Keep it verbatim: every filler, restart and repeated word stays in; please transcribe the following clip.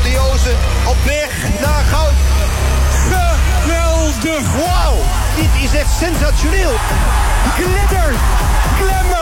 grandioze op weg naar goud. Geweldig! Wauw, dit is echt sensationeel. Glitter! Glamour!